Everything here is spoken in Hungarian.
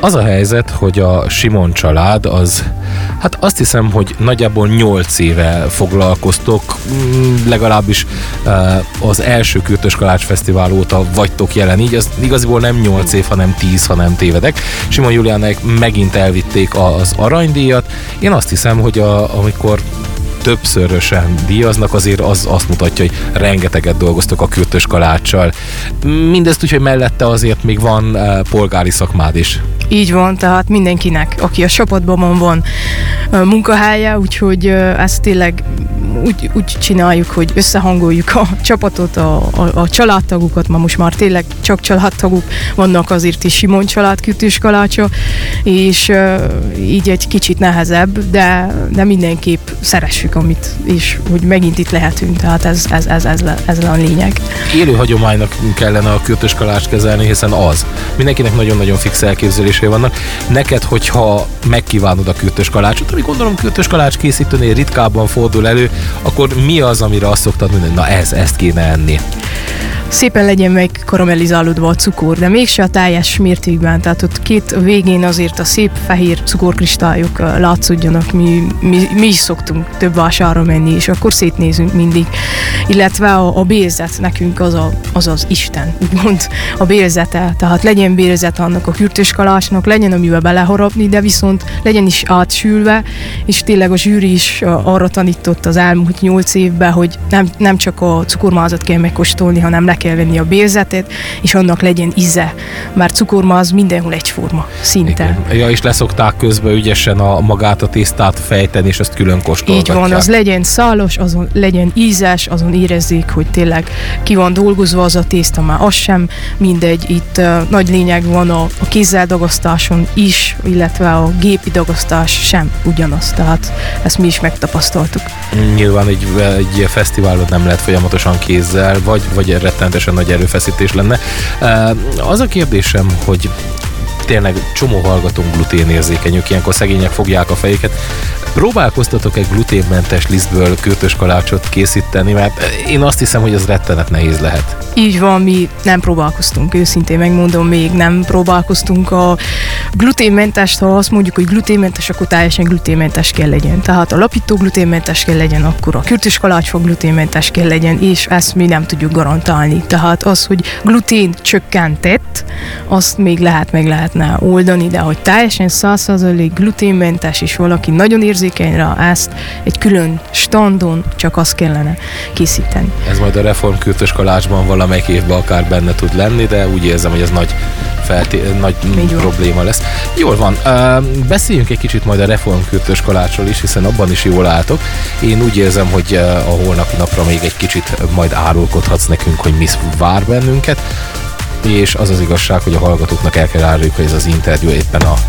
Az a helyzet, hogy a Simon család az, hát azt hiszem, hogy nagyjából 8 éve foglalkoztok, legalábbis az első Kürtös Kalács Fesztivál óta vagytok jelen, így ez igaziból nem 8 év, hanem 10, ha nem tévedek. Simon Juliának megint elvitték az aranydíjat. Én azt hiszem, hogy amikor többszörösen díjaznak, azért az azt mutatja, hogy rengeteget dolgoztok a Kürtös Kaláccsal. Mindezt úgy, hogy mellette azért még van polgári szakmád is. Így van, tehát mindenkinek, aki a csapatban van munkahelye, úgyhogy ezt tényleg úgy csináljuk, hogy összehangoljuk a csapatot, a családtagokat, most már tényleg csak családtagok vannak azért is Simon család Kürtös Kalácsa, és így egy kicsit nehezebb, de mindenképp szeressük, és hogy megint itt lehetünk, tehát ez a lényeg. Élő hagyománynak kellene a Kürtös Kalácst kezelni, hiszen az. Mindenkinek nagyon-nagyon fix elképzelései vannak. Neked, hogyha megkívánod a Kürtös Kalácsot, ami gondolom Kürtös Kalács készítőnél ritkábban fordul elő, akkor mi az, amire azt szoktad mondani, na ezt kéne enni? Szépen legyen meg karamellizálódva a cukor, de mégse a teljes mértékben, tehát ott két végén azért a szép fehér cukorkristályok látszódjanak, mi is szoktunk több vásárra menni, és akkor szétnézünk mindig, illetve a bérzet nekünk az Isten, úgymond a bérzete, tehát legyen bérzet annak a Kürtös Kalácsnak, legyen amivel beleharapni, de viszont legyen is átsülve, és tényleg a zsűri is arra tanított az elmúlt 8 évben, hogy nem csak a cukormázat kell megkóstolni, hanem le kell venni a bérzetet, és annak legyen íze, mert cukormáz mindenhol egyforma, szinte. Igen. Ja, és leszokták közben ügyesen magát a tésztát fejteni, és azt külön kóstolgatják. Így van, az legyen szálos, azon legyen ízes, azon érezzék, hogy tényleg ki van dolgozva az a tészta, már az sem mindegy. Itt nagy lényeg van a kézzel dagasztáson is, illetve a gépi dagasztás sem ugyanaz, tehát ezt mi is megtapasztaltuk. Nyilván egy fesztiválon nem lehet folyamatosan kézzel, vagy rettenetesen nagy erőfeszítés lenne. Az a kérdésem, hogy tényleg csomó hallgatónk gluténérzékenyük, ilyenkor szegények fogják a fejüket. Próbálkoztatok-e gluténmentes lisztből Kürtös Kalácsot készíteni? Mert én azt hiszem, hogy ez rettenet nehéz lehet. Így van, mi nem próbálkoztunk, őszintén megmondom, még nem próbálkoztunk a gluténmentes, ha azt mondjuk, hogy gluténmentes, akkor teljesen gluténmentes kell legyen. Tehát a lapító gluténmentes kell legyen, akkor a Kürtös Kalács gluténmentes kell legyen, és ezt mi nem tudjuk garantálni. Tehát az, hogy glutén csökkentett, azt még lehetne oldani, de hogy teljesen 100% gluténmentes, és valaki nagyon érzékeny rá, ezt egy külön standon csak azt kellene készíteni. Ez majd a Reform Kürtös Kalácsban valamelyik évben akár benne tud lenni, de úgy érzem, hogy ez nagy probléma lesz. Jól van, beszéljünk egy kicsit majd a Reform Kürtös Kalácsról is, hiszen abban is jól álltok. Én úgy érzem, hogy a holnapi napra még egy kicsit majd árulkodhatsz nekünk, hogy mi vár bennünket, és az az igazság, hogy a hallgatóknak el kell áruljuk, hogy ez az interjú éppen a